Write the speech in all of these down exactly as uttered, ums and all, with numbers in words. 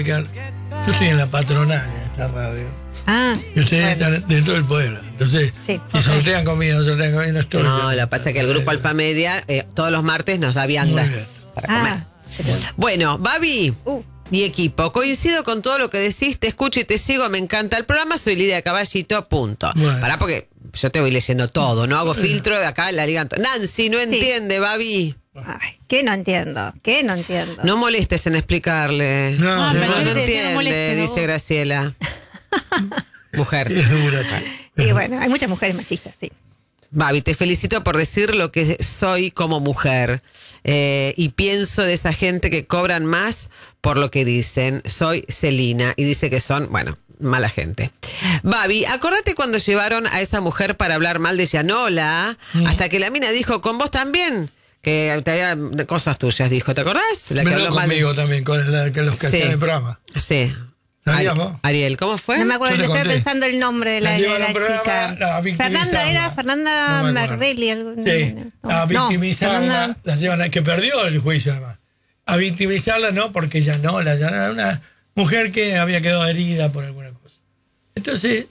explicar. Yo estoy en la patronal en esta radio. Ah, Y ustedes bueno. están dentro del pueblo. Entonces, Sí, si ok. sortean comida, no sortean comida, no estoy. No, lo que pasa es que el grupo Alfa Media eh, todos los martes nos da viandas Muy bien. para comer. Ah, Bueno, Babi Uh. y equipo, coincido con todo lo que decís, te escucho y te sigo, me encanta el programa, soy Lidia Caballito, punto. Bueno. Pará porque yo te voy leyendo todo, no hago filtro acá en la liga. Nancy, no entiende, Babi. ay, ¿qué no entiendo? ¿Qué no entiendo? No molestes en explicarle. No, Ah, no, pero No, yo no te decía, no entiende, molestes, dice vos. Graciela. Mujer. es dura, che. Y bueno, hay muchas mujeres machistas, sí. Babi, te felicito por decir lo que soy como mujer. Eh, y pienso de esa gente que cobran más por lo que dicen. Soy Celina y dice que son, bueno, mala gente. Babi, acordate cuando llevaron a esa mujer para hablar mal de Yanola, Mm. hasta que la mina dijo, ¿con vos también? Que te había de cosas tuyas, dijo, ¿te acordás? La que Pero habló mal de- conmigo también, con la, que los que Sí. hacían el programa. Sí. ¿Sabías Ari- vos? Ariel, ¿cómo fue? No me acuerdo, Yo te estoy conté. pensando el nombre de la, La de llevaron la al programa, chica. la victimizaban. Fernanda era Fernanda No me acuerdo. Merdelli. algo- Sí, no, a no, victimizarla, Fernanda- la llevan a, que perdió el juicio además. A victimizarla no, porque ya no, la ya no era una mujer que había quedado herida por alguna cosa. Entonces,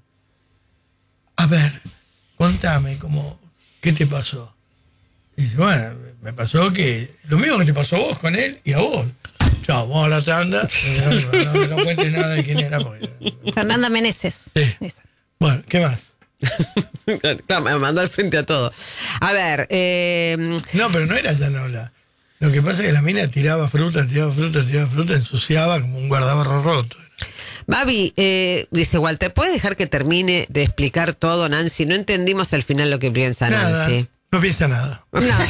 a ver, contame, como, ¿qué te pasó? Y dice, bueno, me pasó que lo mismo que te pasó a vos con él y a vos. Chao, vamos a la tanda. No, no, no cuentes nada de quién era. Porque... Fernanda Meneses. Sí. Esa. Bueno, ¿qué más? Claro, me mandó al frente a todo. A ver, eh, No, pero no era Yanola. Lo que pasa es que la mina tiraba fruta, tiraba fruta, tiraba fruta, ensuciaba como un guardabarro roto. Babi, eh, dice Walter, ¿puedes dejar que termine de explicar todo, Nancy? No entendimos al final lo que piensa Nada, Nancy. no piensa nada.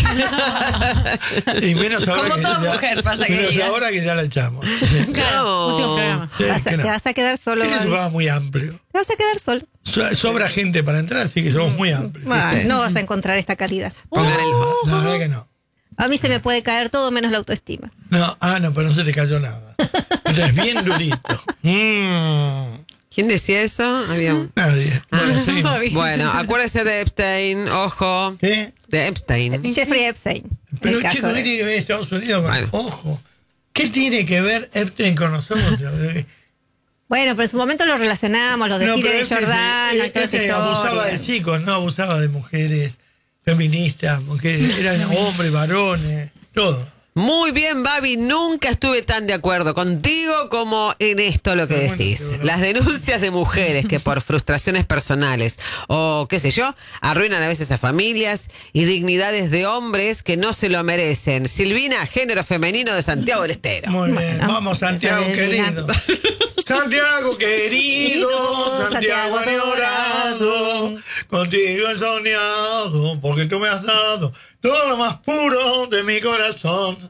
Y menos ahora Como que toda ya, mujer, pasa que menos diga. ahora que ya la echamos. Sí. Claro, No. último programa. Sí, Vas a- que no. Te vas a quedar solo. Tiene su Gaby. programa muy amplio. Te vas a quedar solo. So- Sobra gente para entrar, así que somos muy amplios. Bueno, Dice. no vas a encontrar esta calidad. Pongan el... La verdad que no. A mí se me puede caer todo menos la autoestima. No, ah, no, pero no se te cayó nada. Entonces, bien durito. Mm, ¿Quién decía eso? Había un... nadie. Bueno, sí. Babi. Bueno, acuérdese de Epstein, ojo. ¿Qué? De Epstein. Jeffrey Epstein. Pero, el caso chicos, ¿qué de- tiene que ver Estados Unidos con... Bueno. Ojo. ¿Qué tiene que ver Epstein con nosotros? Bueno, pero en su momento lo relacionamos, los desfiles de Epstein se- Jordano, y toda esa Epstein abusaba de historia. chicos, no abusaba de mujeres feministas, mujeres, eran hombres, varones, todo. Muy bien, Babi, nunca estuve tan de acuerdo contigo como en esto lo que Pero bueno, decís. qué bueno. Las denuncias de mujeres que por frustraciones personales o qué sé yo, arruinan a veces a familias y dignidades de hombres que no se lo merecen. Silvina, género femenino de Santiago del Estero. Muy bien, Bueno, vamos Santiago eso es querido. Santiago querido, Santiago añorado, contigo he soñado, porque tú me has dado todo lo más puro de mi corazón.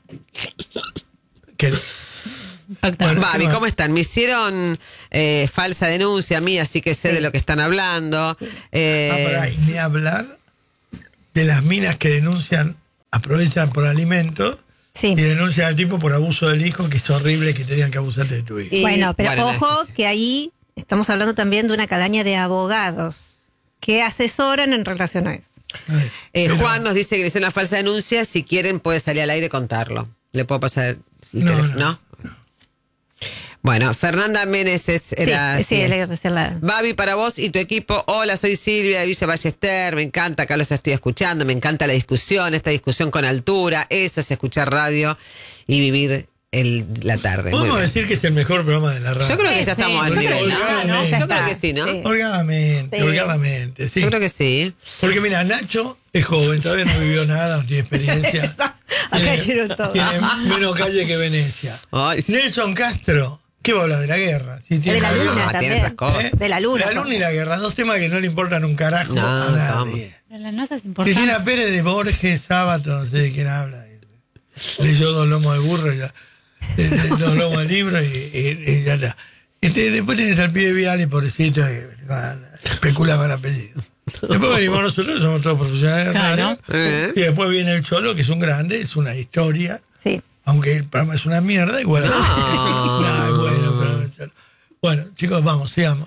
¿Qué? Impactante. Bueno, Babi, ¿qué ¿cómo más? están? Me hicieron eh, falsa denuncia a mí, así que sé Sí. de lo que están hablando. Eh, Ah, pará, y ni hablar de las minas que denuncian, aprovechan por alimentos Sí. y denuncian al tipo por abuso del hijo, que es horrible que te digan que abusaste de tu hijo. Y- Bueno, pero bueno, ojo no, sí, sí. que ahí estamos hablando también de una calaña de abogados que asesoran en relación a eso. Ay, Eh, pero- Juan nos dice que le hizo una falsa denuncia. Si quieren, puede salir al aire y contarlo. ¿Le puedo pasar el No, teléfono? no. ¿No? Bueno, Fernanda Meneses era sí, sí, así. le- le- la- Babi, para vos y tu equipo. Hola, soy Silvia de Villa Ballester. Me encanta, acá los estoy escuchando. Me encanta la discusión, esta discusión con altura. Eso es escuchar radio y vivir el, la tarde. Muy Podemos bien. decir que es el mejor programa de la radio. Yo creo que Sí, ya estamos sí, al yo nivel, creo que ¿no? ya, ¿no? Yo Ya creo está, que sí, ¿no? sí. Holgadamente, Sí. holgadamente, sí. Yo creo que sí. Porque mira, Nacho es joven, todavía no vivió nada, no tiene experiencia. Acá Tiene- cayeron todos. Tiene menos calle que Venecia. Ay, sí. Nelson Castro, ¿qué va a hablar de la guerra? Si De la guerra, luna Ah, tiene también. otras cosas. De la luna. La luna y la guerra, dos temas que no le importan un carajo No, a nadie. Pero la NASA es importante. Cristina Pérez de Borges, Sábato, no sé de quién habla. Leyó Dos lomos de burro, ya. eh, eh, Dos lomos de libro y, y- y ya está. Este, después tienes al pibe Viale, pobrecito, que ah, especula con apellido. Después venimos nosotros, que somos todos profesionales de Claro. radio. Eh. Y después viene el Cholo, que es un grande, es una historia. Sí. Aunque el programa es una mierda, igual. No. Ay, bueno, pero, Cholo. Bueno, chicos, vamos, sigamos.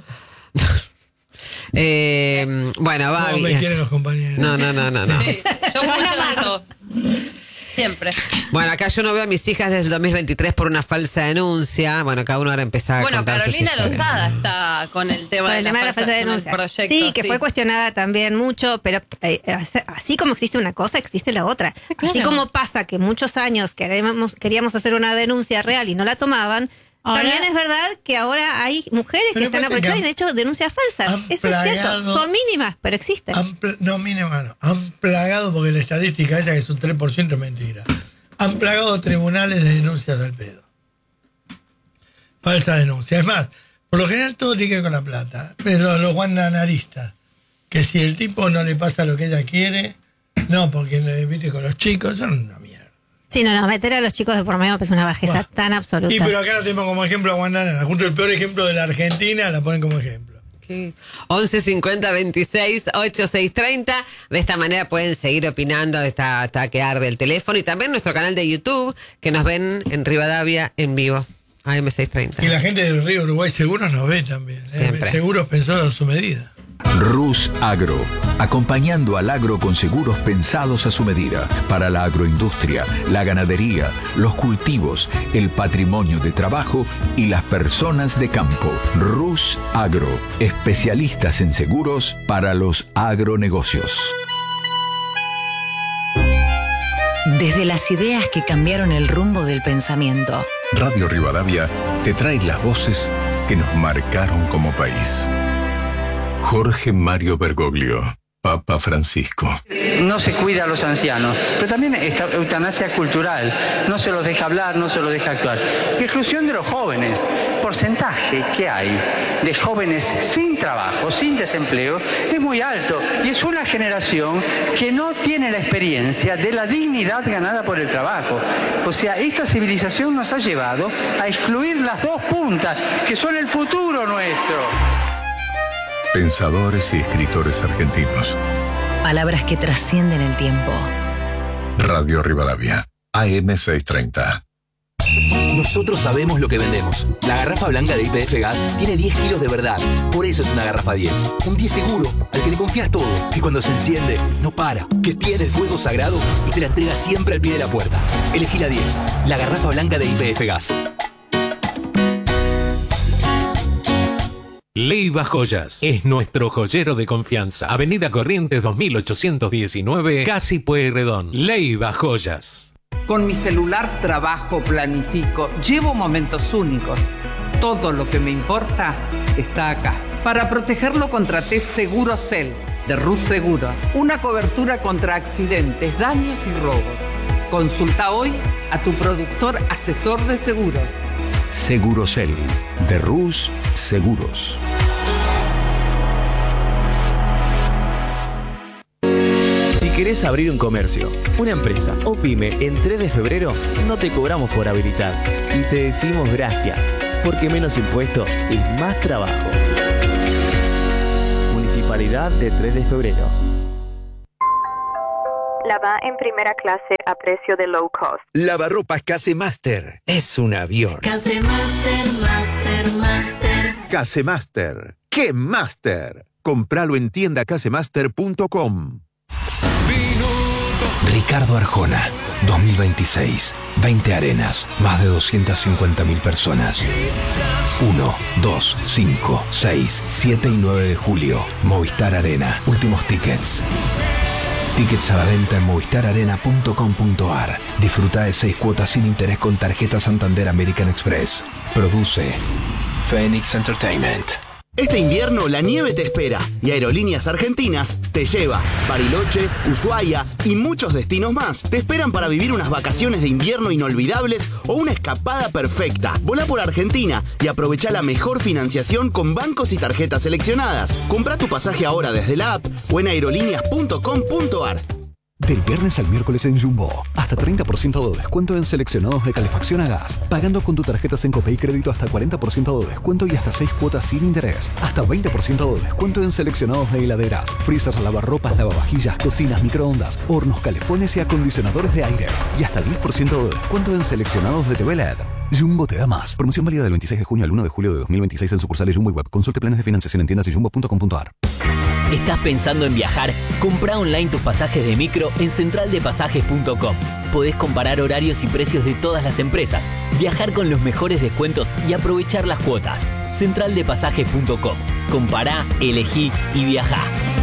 Eh, bueno, ¿Cómo Babi. me quieren los compañeros? No, no, no, no, no. Sí, yo escucho eso. Siempre. Bueno, acá yo no veo a mis hijas desde el dos mil veintitrés por una falsa denuncia. Bueno, cada uno ahora empezaba a Bueno, contar sus Carolina historias. Lozada está con el tema Con de el la tema de la falsa, falsa con el denuncia. proyecto. Sí, que fue cuestionada también mucho, pero eh, así como existe una cosa, existe la otra. Claro. Así como pasa que muchos años queríamos, queríamos hacer una denuncia real y no la tomaban, Ahora- también es verdad que ahora hay mujeres Pero que se han pasa que aprovechado y han- han hecho denuncias falsas. han Eso es cierto. plagado- Son mínimas, pero existen. Han pl- no, mínima no. Han plagado, porque la estadística esa que es un tres por ciento es mentira. Han plagado tribunales de denuncias al pedo. Falsa denuncia. Es más, por lo general todo tiene que ver con la plata. Pero los guandanaristas, que si el tipo no le pasa lo que ella quiere, no, porque le viste con los chicos, son una mierda. Sí, no, no, meter a los chicos de por medio es una bajeza Buah. tan absoluta. Y pero acá la tenemos como ejemplo a Guandanara. Junto el peor ejemplo de la Argentina, la ponen como ejemplo. once cincuenta veintiséis ochenta y seis treinta. De esta manera pueden seguir opinando de esta ataque arde el teléfono y también nuestro canal de YouTube, que nos ven en Rivadavia en vivo, A M seiscientos treinta. Y la gente del Río Uruguay Seguros nos ve también. ¿eh? Siempre. Seguros pensó a su medida. Rus Agro, acompañando al agro con seguros pensados a su medida, para la agroindustria, la ganadería, los cultivos, el patrimonio de trabajo y las personas de campo. Rus Agro, especialistas en seguros para los agronegocios. Desde las ideas que cambiaron el rumbo del pensamiento. Radio Rivadavia te trae las voces que nos marcaron como país. Jorge Mario Bergoglio, Papa Francisco. No se cuida a los ancianos, pero también esta eutanasia cultural, no se los deja hablar, no se los deja actuar. Y exclusión de los jóvenes, porcentaje que hay de jóvenes sin trabajo, sin desempleo, es muy alto y es una generación que no tiene la experiencia de la dignidad ganada por el trabajo. O sea, esta civilización nos ha llevado a excluir las dos puntas, que son el futuro nuestro. Pensadores y escritores argentinos. Palabras que trascienden el tiempo. Radio Rivadavia, A M seiscientos treinta. Nosotros sabemos lo que vendemos. La garrafa blanca de Y P F Gas tiene diez kilos de verdad. Por eso es una garrafa diez. Un diez seguro, al que le confías todo. Que cuando se enciende, no para. Que tiene el fuego sagrado y te la entrega siempre al pie de la puerta. Elegí la diez. La garrafa blanca de Y P F Gas. Leiva Joyas es nuestro joyero de confianza. Avenida Corrientes dos mil ochocientos diecinueve, Casi Pueyrredón. Leiva Joyas. Con mi celular trabajo, planifico, llevo momentos únicos. Todo lo que me importa está acá. Para protegerlo contraté Segurocel de Rus Seguros. Una cobertura contra accidentes, daños y robos. Consulta hoy a tu productor asesor de seguros. Segurocel, de Rus Seguros. Si querés abrir un comercio, una empresa o pyme en tres de febrero, no te cobramos por habilitar. Y te decimos gracias, porque menos impuestos es más trabajo. Municipalidad de tres de febrero. Lava en primera clase a precio de low cost. Lavarropas Casemaster. Es un avión. Casemaster, Master, Master. Casemaster. ¡Qué Master! Compralo en tienda casemaster punto com. Ricardo Arjona, dos mil veintiséis. veinte arenas, más de doscientas cincuenta mil personas. uno, dos, cinco, seis, siete y nueve de julio. Movistar Arena. Últimos tickets. Tickets a la venta en movistar arena punto com punto ar. Disfruta de seis cuotas sin interés con tarjeta Santander American Express. Produce Phoenix Entertainment. Este invierno la nieve te espera y Aerolíneas Argentinas te lleva. Bariloche, Ushuaia y muchos destinos más te esperan para vivir unas vacaciones de invierno inolvidables o una escapada perfecta. Volá por Argentina y aprovecha la mejor financiación con bancos y tarjetas seleccionadas. Comprá tu pasaje ahora desde la app o en aerolíneas punto com punto ar. Del viernes al miércoles en Jumbo, hasta treinta por ciento de descuento en seleccionados de calefacción a gas. Pagando con tu tarjeta Sencope y crédito hasta cuarenta por ciento de descuento y hasta seis cuotas sin interés. Hasta veinte por ciento de descuento en seleccionados de heladeras, freezers, lavarropas, lavavajillas, cocinas, microondas, hornos, calefones y acondicionadores de aire. Y hasta diez por ciento de descuento en seleccionados de T V L E D. Jumbo te da más. Promoción válida del veintiséis de junio al uno de julio de dos mil veintiséis en sucursales Jumbo y Web. Consulte planes de financiación en tiendas y jumbo punto com punto ar. ¿Estás pensando en viajar? Comprá online tus pasajes de micro en central de pasajes punto com. Podés comparar horarios y precios de todas las empresas, viajar con los mejores descuentos y aprovechar las cuotas. central de pasajes punto com. Compará, elegí y viajá.